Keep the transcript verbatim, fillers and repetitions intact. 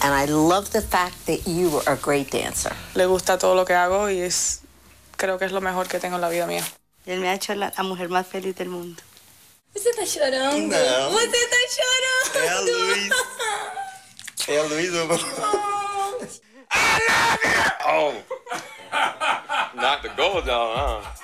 And I love the fact that you are a great dancer. Le gusta todo lo que hago y es, creo que es lo mejor que tengo en la vida mía. Él me ha hecho la, la mujer más feliz del mundo. Você tá chorando? Não. Você tá chorando? É a Luiz. É a Luiz. I love you! Oh. Not the gold doll, huh?